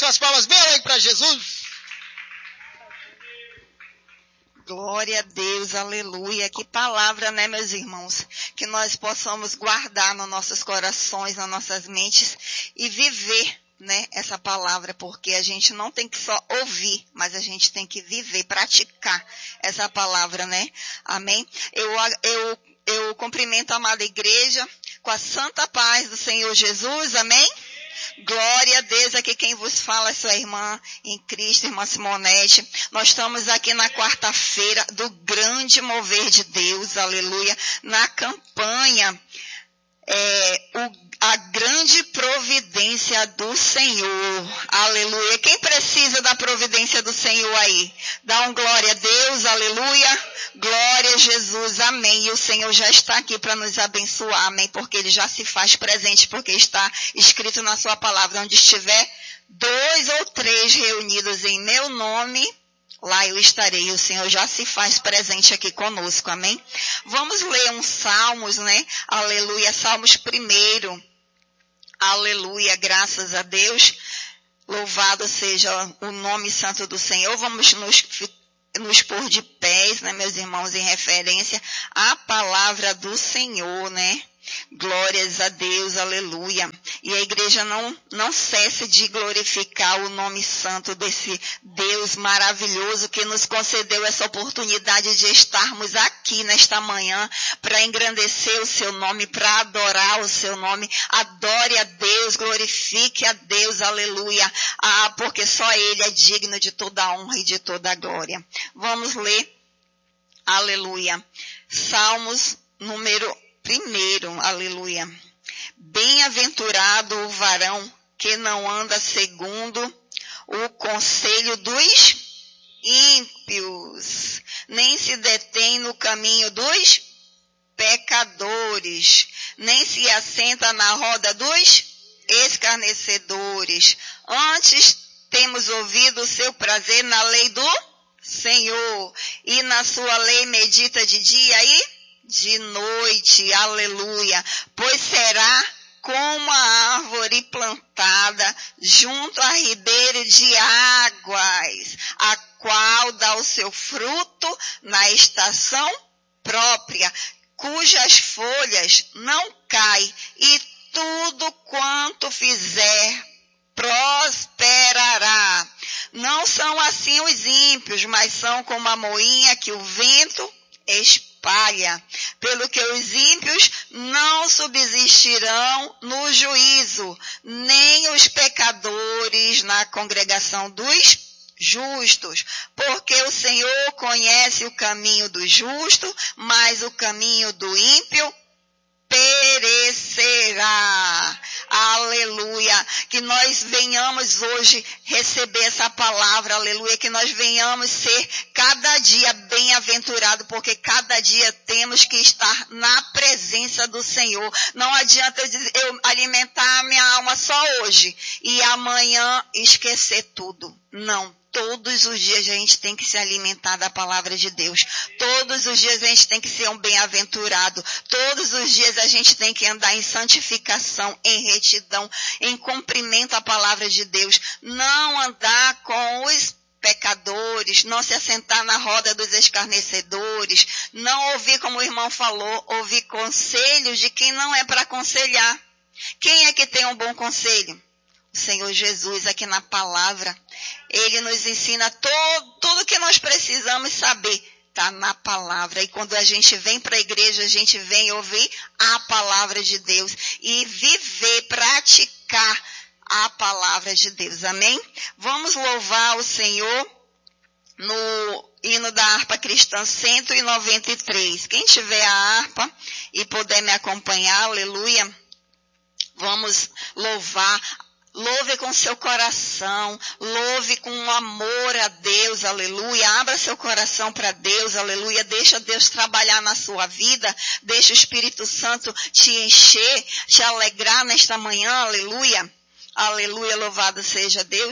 com as palmas bem alegres para Jesus. Glória a Deus, aleluia. Que palavra, né, meus irmãos? Que nós possamos guardar nos nossos corações, nas nossas mentes e viver, né, essa palavra, porque a gente não tem que só ouvir, mas a gente tem que viver, praticar essa palavra, né? Amém? Eu cumprimento a amada igreja com a santa paz do Senhor Jesus, amém? Glória a Deus, aqui quem vos fala é sua irmã em Cristo, irmã Simonete. Nós estamos aqui na quarta-feira do grande mover de Deus, aleluia, na campanha, a grande providência do Senhor, aleluia. Quem precisa da providência do Senhor aí? Dá um glória a Deus, aleluia. Glória a Jesus, amém. E o Senhor já está aqui para nos abençoar, amém, porque Ele já se faz presente, porque está escrito na sua palavra, onde estiver 2 ou 3 reunidos em meu nome, lá eu estarei. O Senhor já se faz presente aqui conosco, amém. Vamos ler uns salmos, né? Aleluia, Salmos 1. Aleluia, graças a Deus. Louvado seja o nome santo do Senhor. Vamos nos pôr de pés, né, meus irmãos, em referência à palavra do Senhor, né? Glórias a Deus, aleluia. E a igreja não cesse de glorificar o nome santo desse Deus maravilhoso que nos concedeu essa oportunidade de estarmos aqui nesta manhã para engrandecer o seu nome, para adorar o seu nome. Adore a Deus, glorifique a Deus, aleluia. Porque só Ele é digno de toda a honra e de toda a glória. Vamos ler, aleluia, Salmos número 1, aleluia. Bem-aventurado o varão que não anda segundo o conselho dos ímpios, nem se detém no caminho dos pecadores, nem se assenta na roda dos escarnecedores. Antes temos ouvido o seu prazer na lei do Senhor, e na sua lei medita de dia e de noite, aleluia, pois será como a árvore plantada junto a ribeiro de águas, a qual dá o seu fruto na estação própria, cujas folhas não caem, e tudo quanto fizer prosperará. Não são assim os ímpios, mas são como a moinha que o vento espalha. Pelo que os ímpios não subsistirão no juízo, nem os pecadores na congregação dos justos. Porque o Senhor conhece o caminho do justo, mas o caminho do ímpio perecerá. Aleluia. Que nós venhamos hoje receber essa palavra, aleluia. Que nós venhamos ser cada dia bem-aventurado, porque cada dia temos que estar na presença do Senhor. Não adianta eu alimentar a minha alma só hoje e amanhã esquecer tudo. Não. Todos os dias a gente tem que se alimentar da palavra de Deus. Todos os dias a gente tem que ser um bem-aventurado. Todos os dias a gente tem que andar em santificação, em retidão, em cumprimento à palavra de Deus. Não andar com os pecadores, não se assentar na roda dos escarnecedores, não ouvir, como o irmão falou, ouvir conselhos de quem não é para aconselhar. Quem é que tem um bom conselho? O Senhor Jesus, aqui na palavra, Ele nos ensina tudo que nós precisamos saber, está na palavra. E quando a gente vem para a igreja, a gente vem ouvir a palavra de Deus e viver, praticar a palavra de Deus, amém? Vamos louvar o Senhor no hino da harpa cristã 193. Quem tiver a harpa e puder me acompanhar, aleluia, vamos louvar. Louve com seu coração, louve com amor a Deus, aleluia. Abra seu coração para Deus, aleluia. Deixa Deus trabalhar na sua vida, deixa o Espírito Santo te encher, te alegrar nesta manhã, aleluia. Aleluia, louvado seja Deus.